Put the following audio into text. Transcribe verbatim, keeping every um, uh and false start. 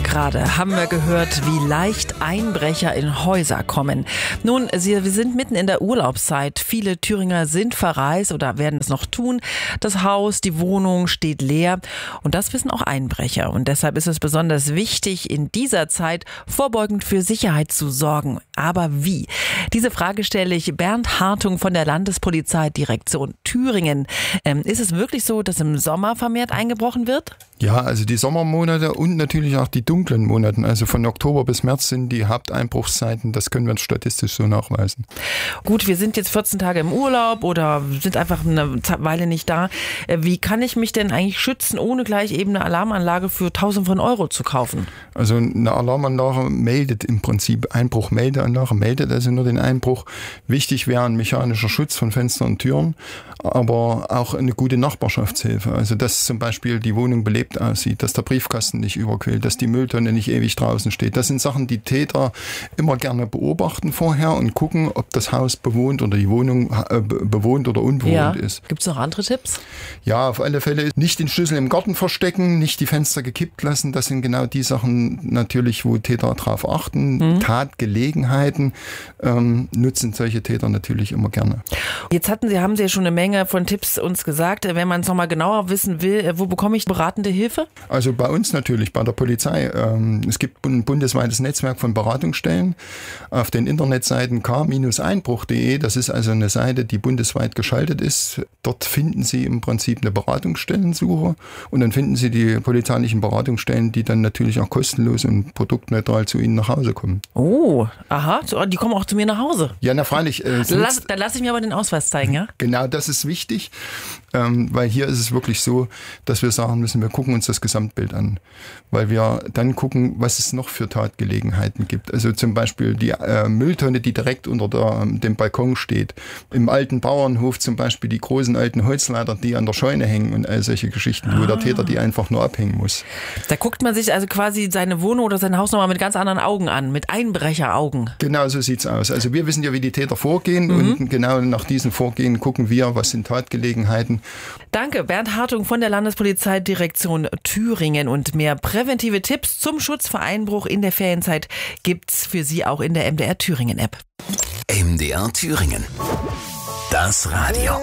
Gerade haben wir gehört, wie leicht Einbrecher in Häuser kommen. Nun, wir sind mitten in der Urlaubszeit. Viele Thüringer sind verreist oder werden es noch tun. Das Haus, die Wohnung steht leer. Und das wissen auch Einbrecher. Und deshalb ist es besonders wichtig, in dieser Zeit vorbeugend für Sicherheit zu sorgen. Aber wie? Diese Frage stelle ich Bernd Hartung von der Landespolizeidirektion Thüringen. Ähm, ist es wirklich so, dass im Sommer vermehrt eingebrochen wird? Ja, also die Sommermonate und natürlich auch die dunklen Monate, also von Oktober bis März sind die Haupteinbruchszeiten, das können wir statistisch so nachweisen. Gut, wir sind jetzt vierzehn Tage im Urlaub oder sind einfach eine Weile nicht da. Wie kann ich mich denn eigentlich schützen, ohne gleich eben eine Alarmanlage für tausend von Euro zu kaufen? Also eine Alarmanlage meldet im Prinzip, Einbruchmeldeanlage meldet also nur den Einbruch. Wichtig wäre ein mechanischer Schutz von Fenstern und Türen, aber auch eine gute Nachbarschaftshilfe. Also dass zum Beispiel die Wohnung belebt aussieht, dass der Briefkasten nicht überquillt, dass die Mülltonne nicht ewig draußen steht. Das sind Sachen, die Täter immer gerne beobachten vorher und gucken, ob das Haus bewohnt oder die Wohnung äh, bewohnt oder unbewohnt ja. ist. Gibt es noch andere Tipps? Ja, auf alle Fälle nicht den Schlüssel im Garten verstecken, nicht die Fenster gekippt lassen. Das sind genau die Sachen natürlich, wo Täter drauf achten. Mhm. Tatgelegenheiten ähm, nutzen solche Täter natürlich immer gerne. Jetzt hatten Sie, haben Sie ja schon eine Menge von Tipps uns gesagt. Wenn man es nochmal genauer wissen will, wo bekomme ich beratende Hilfe? Also bei uns natürlich, bei der Polizei. Es gibt ein bundesweites Netzwerk von Beratungsstellen auf den Internetseiten k Einbruch punkt de. Das ist also eine Seite, die bundesweit geschaltet ist. Dort finden Sie im Prinzip eine Beratungsstellensuche und dann finden Sie die polizeilichen Beratungsstellen, die dann natürlich auch kostenlos und produktneutral zu Ihnen nach Hause kommen. Oh, aha, die kommen auch zu mir nach Hause. Ja, na freilich. Äh, dann lass, dann lasse ich mir aber den Ausweis zeigen, ja? Genau, das ist wichtig, ähm, weil hier ist es wirklich so, dass wir sagen müssen, wir gucken uns das Gesamtbild an, weil wir dann gucken, was es noch für Tatgelegenheiten gibt. Also zum Beispiel die äh, Mülltonne, die direkt unter der, dem Balkon steht. Im alten Bauernhof zum Beispiel die großen alten Holzleiter, die an der Scheune hängen und all solche Geschichten, ah. wo der Täter die einfach nur abhängen muss. Da guckt man sich also quasi seine Wohnung oder sein Haus nochmal mit ganz anderen Augen an, mit Einbrecheraugen. Genau so sieht's aus. Also wir wissen ja, wie die Täter vorgehen mhm. und genau nach diesen Vorgehen gucken wir, was sind Tatgelegenheiten. Danke, Bernd Hartung von der Landespolizeidirektion Thüringen. Und mehr präventive Tipps zum Schutz vor Einbruch in der Ferienzeit gibt's für Sie auch in der M D R Thüringen App. M D R Thüringen. Das Radio.